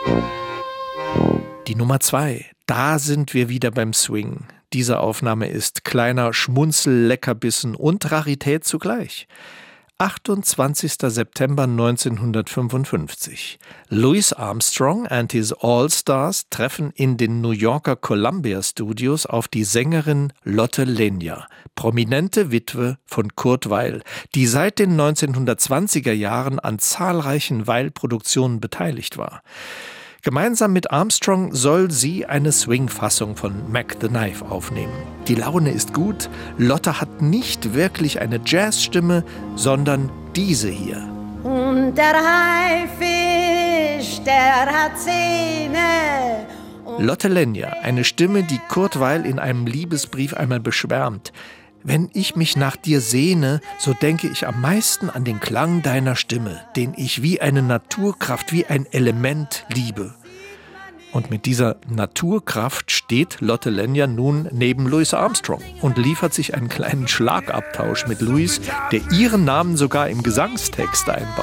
Die Nummer 2. Da sind wir wieder beim Swing. Diese Aufnahme ist kleiner Schmunzel-Leckerbissen und Rarität zugleich. 28. September 1955. Louis Armstrong and his All-Stars treffen in den New Yorker Columbia Studios auf die Sängerin Lotte Lenya, prominente Witwe von Kurt Weill, die seit den 1920er Jahren an zahlreichen Weill-Produktionen beteiligt war. Gemeinsam mit Armstrong soll sie eine Swing-Fassung von Mac the Knife aufnehmen. Die Laune ist gut, Lotte hat nicht wirklich eine Jazzstimme, sondern diese hier. Und der Haifisch, der hat Zähne. Lotte Lenya, eine Stimme, die Kurt Weill in einem Liebesbrief einmal beschwärmt. Wenn ich mich nach dir sehne, so denke ich am meisten an den Klang deiner Stimme, den ich wie eine Naturkraft, wie ein Element liebe. Und mit dieser Naturkraft steht Lotte Lenya nun neben Louis Armstrong und liefert sich einen kleinen Schlagabtausch mit Louis, der ihren Namen sogar im Gesangstext einbaut.